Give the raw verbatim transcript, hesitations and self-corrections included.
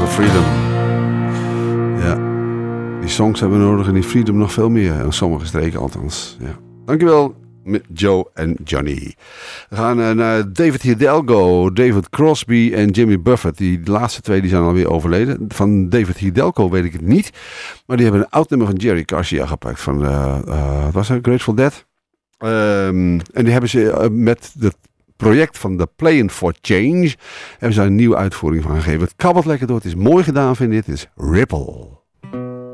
Freedom. Ja, die songs hebben we nodig en die Freedom nog veel meer. In sommige streken althans. Ja. Dankjewel, Joe en Johnny. We gaan uh, naar David Hidalgo, David Crosby en Jimmy Buffett. Die laatste twee die zijn alweer overleden. Van David Hidalgo weet ik het niet. Maar die hebben een oud nummer van Jerry Garcia gepakt. Van, uh, uh, wat was het? Grateful Dead. Um, en die hebben ze uh, met het project van The Playing for Change hebben ze een nieuwe uitvoering van gegeven. Het kabbelt lekker door. Het is mooi gedaan, vind ik. Het is Ripple.